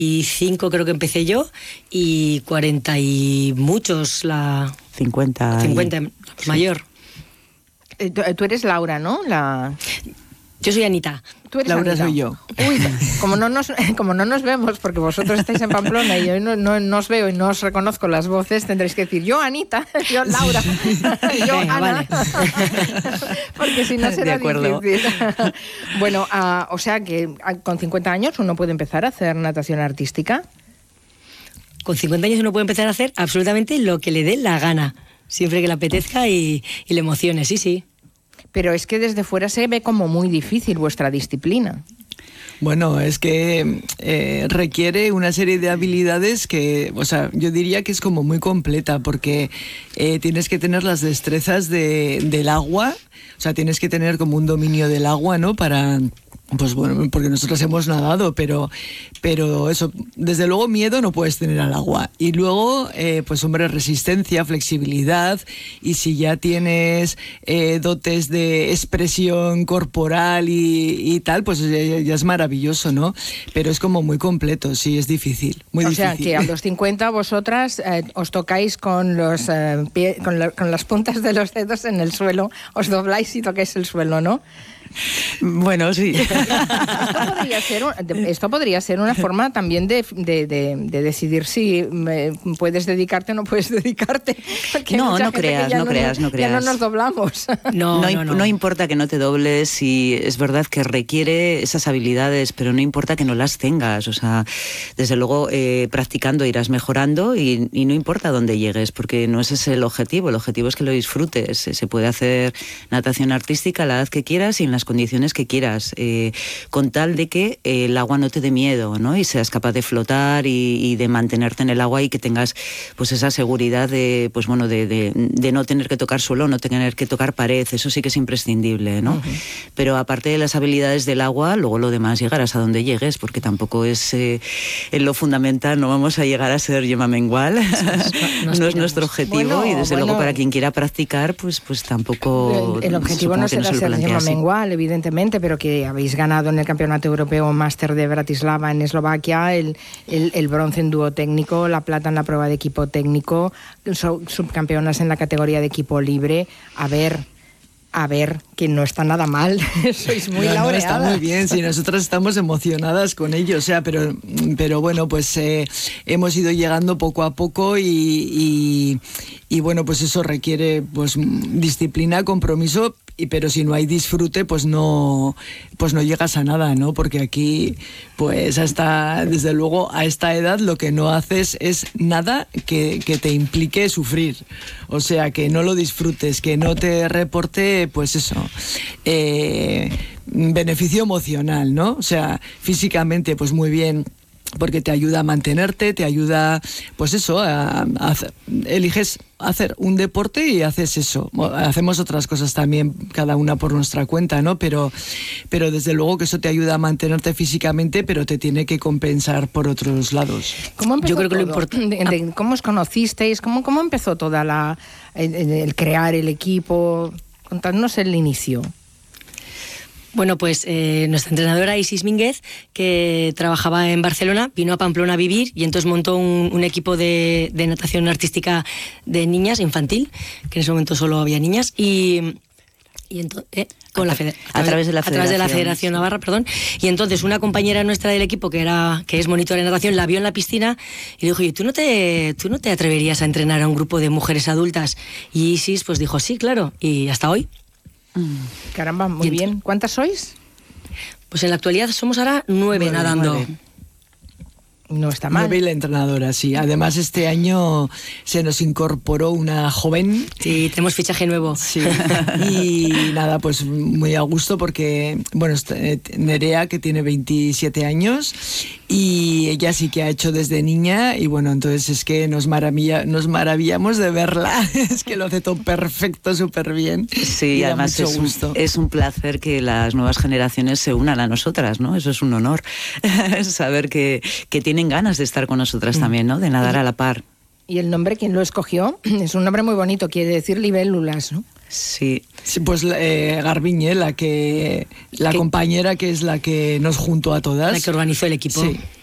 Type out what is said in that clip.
45 creo que empecé yo, y 40 y muchos, 50 mayor. Tú eres Laura, ¿no? Yo soy Anita. Tú eres Laura, Anita. soy yo. Uy, como no nos vemos, porque vosotros estáis en Pamplona y yo no os veo y no os reconozco las voces, tendréis que decir yo Anita, yo Laura, yo Venga, Ana, vale. Porque si no será De acuerdo. difícil. Bueno, o sea que con 50 años uno puede empezar a hacer natación artística. Con 50 años uno puede empezar a hacer absolutamente lo que le dé la gana, siempre que le apetezca y le emocione, sí. Pero es que desde fuera se ve como muy difícil vuestra disciplina. Bueno, es que requiere una serie de habilidades que, o sea, yo diría que es como muy completa, porque tienes que tener las destrezas del agua, o sea, tienes que tener como un dominio del agua, ¿no? Pues bueno, porque nosotros hemos nadado, pero eso, desde luego miedo no puedes tener al agua. Y luego, pues hombre, resistencia, flexibilidad, y si ya tienes dotes de expresión corporal y tal, pues ya es maravilloso, ¿no? Pero es como muy completo, sí, es difícil, muy difícil. O sea, que a los 50 vosotras os tocáis con los con las puntas de los dedos en el suelo, os dobláis y tocáis el suelo, ¿no? Bueno, sí. Esto podría ser una forma también de decidir si puedes dedicarte o no puedes dedicarte. No creas. Ya no nos doblamos. No importa que no te dobles, y es verdad que requiere esas habilidades, pero no importa que no las tengas. O sea, desde luego practicando irás mejorando y no importa dónde llegues, porque no ese es el objetivo. El objetivo es que lo disfrutes. Se puede hacer natación artística a la edad que quieras y en las condiciones que quieras, con tal de que el agua no te dé miedo, ¿no? Y seas capaz de flotar y de mantenerte en el agua, y que tengas pues esa seguridad de, pues bueno, de no tener que tocar suelo, no tener que tocar pared. Eso sí que es imprescindible, ¿no? Uh-huh. Pero aparte de las habilidades del agua, luego lo demás llegarás a donde llegues, porque tampoco es en lo fundamental. No vamos a llegar a ser Gemma Mengual, no es nuestro objetivo, y desde luego para quien quiera practicar, pues tampoco. El objetivo no será ser Gemma Mengual, evidentemente, pero que habéis ganado en el Campeonato Europeo Máster de Bratislava en Eslovaquia el bronce en dúo técnico, la plata en la prueba de equipo técnico, subcampeonas en la categoría de equipo libre. A ver, que no está nada mal. Sois muy laureadas. Está muy bien, sí, nosotras estamos emocionadas con ello, o sea, pero bueno, pues hemos ido llegando poco a poco y bueno, pues eso requiere pues disciplina, compromiso, pero si no hay disfrute, pues no llegas a nada, ¿no? Porque aquí, pues desde luego a esta edad lo que no haces es nada que te implique sufrir. O sea, que no lo disfrutes, que no te reporte, pues eso, beneficio emocional, ¿no? O sea, físicamente, pues muy bien, porque te ayuda a mantenerte, te ayuda, pues eso, eliges hacer un deporte y haces eso. Hacemos otras cosas también, cada una por nuestra cuenta, ¿no? Pero desde luego que eso te ayuda a mantenerte físicamente, pero te tiene que compensar por otros lados. ¿Cómo empezó? Yo creo que todo? lo importante. ¿Cómo os conocisteis? ¿Cómo empezó toda el crear el equipo? Contadnos el inicio. Bueno, pues nuestra entrenadora Isis Mínguez, que trabajaba en Barcelona, vino a Pamplona a vivir y entonces montó un equipo de natación artística de niñas, infantil, que en ese momento solo había niñas, y entonces, a través de la Federación Navarra, perdón. Y entonces una compañera nuestra del equipo, que es monitora de natación, la vio en la piscina y le dijo: oye, ¿tú no te atreverías a entrenar a un grupo de mujeres adultas? Y Isis pues dijo: sí, claro, y hasta hoy. Caramba, muy bien. ¿Cuántas sois? Pues en la actualidad somos ahora 9 nadando. 9. No está mal. 9 y la entrenadora, sí. Además, este año se nos incorporó una joven. Sí, tenemos fichaje nuevo. Sí. Y nada, pues muy a gusto porque, bueno, Nerea, que tiene 27 años, y ella sí que ha hecho desde niña, y bueno, entonces es que nos maravillamos de verla. Es que lo hace todo perfecto, súper bien. Sí, y además es un placer que las nuevas generaciones se unan a nosotras, ¿no? Eso es un honor. Saber que tienen ganas de estar con nosotras también, ¿no? De nadar a la par. Y el nombre, ¿quién lo escogió? Es un nombre muy bonito, quiere decir libélulas, ¿no? Sí. Sí, pues Garbiñe, la compañera que es la que nos juntó a todas. La que organizó el equipo. Sí.